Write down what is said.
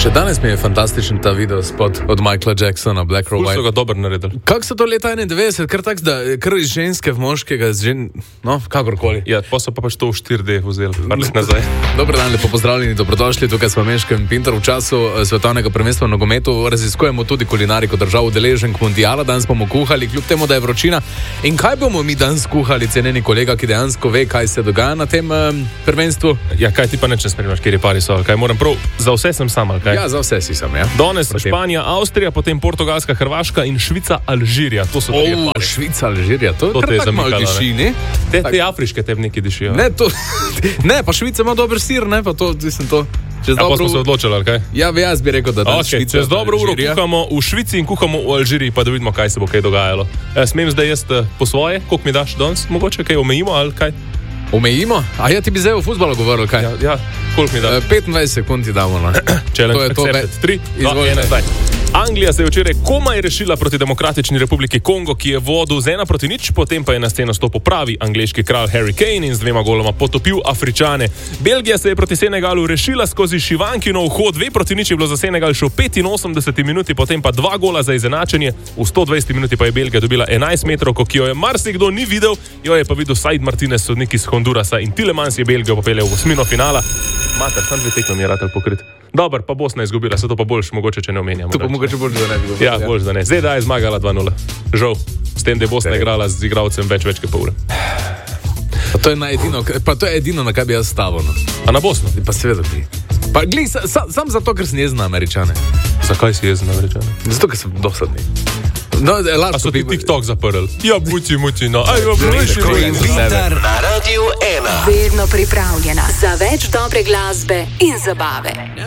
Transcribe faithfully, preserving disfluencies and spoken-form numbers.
Še danes mi je fantastičen ta video spot od Michaela Jacksona, Black or White. Kako so ga dobro naredili? Kako so to leta enaindevetdeset, kar tak, da kar iz ženske v moškega, z žen... no, kakorkoli. Ja, pa so pa pač to v štiri D vzeli, par let nazaj. Dobar dan, lepo pozdravljeni, dobrodošli, tukaj smo Meško in Pintar. V času svetovnega prvenstva v nogometu raziskujemo tudi kulinariko držav udeleženk mundiala. Danes bomo kuhali, kljub temu, da je vročina. In kaj bomo mi danes kuhali, cenjeni kolega, ki dejansko ve, kaj se dogaja na tem um, prvenstvu? Ja, kaj ti pa neče spremljaš, kjer je pari so, kaj moram prav, za vse sem sam, ali kaj? Ja, za vse si sam, ja. Danes Španija, Avstrija, potem Portugalska, Hrvaška in Švica, Alžirija. To so tri pari. Švica, Alžirija, to, To to te je kar tako malo zamikalo, diši, ne? ne? Te, te afriške te neki dišijo. Ne, to, ne, pa Švica ima dober sir, ne, pa to, mislim, to... Čez A pa dobro... smo se odločili, ali kaj? Ja, jaz bi rekel, da danes Okay, Švica... čez dobro uro Alžirija. kuhamo v Švici in kuhamo v Alžiriji, pa da vidimo, kaj se bo kaj dogajalo. E, smem zdaj jaz eh, po svoje, koliko mi daš danes, mogoče kaj omejimo ali kaj? Omejimo? A ja, ti bi zdaj o futbolu govoril, kaj? Ja, ja koliko mi daš? E, petindvajset sekund ti damo, no. Challenge To je to, accepted. ve- tri, dva, Izvolite. ena, zdaj. Anglija se je včeraj komaj rešila proti Demokratični republiki Kongo, ki je vodil z ena proti nič, potem pa je na sceno stopil pravi angleški kralj Harry Kane in z dvema goloma potopil Afričane. Belgija se je proti Senegalu rešila skozi Šivankinov hod, dve proti nič je bilo za Senegal še v petinosemdeseti minuti, potem pa dva gola za izenačenje, v sto dvajseti minuti pa je Belgija dobila enajst metrov, ki jo je marsikdo ni videl, jo je pa videl Said Martinez, sodnik iz Hondurasa, in Tielemans je Belgijo popeljal v osmino finala. Mater, tam dve tekme mi je ratelj pokrit. Dobar, pa Bosna je izgubila, se to pa boljš, mogoče, če ne omenjamo. To pa mogoče bolj, da ne bi govoril. Ja, boljš, da ne. Z D A je zmagala dva nula. Žal, s tem, da je Bosna igrala z igralcem več, več kot pol ure. Pa to je na edino, pa to je edino, na kaj bi jaz stavil, no. A na Bosno? Pa seveda ti. Pa glej, sa, sa, sam zato, ker sem jezen na Američane. Zakaj si jezen na Američane? Zato, ker sem dosadni. No, e, A so ti TikTok zaprli? Ja, muci, muci, no. Aj, ja, Meško in Pintar. Na Radiu ena. Vedno pripravljena za več dobre glasbe in zabave.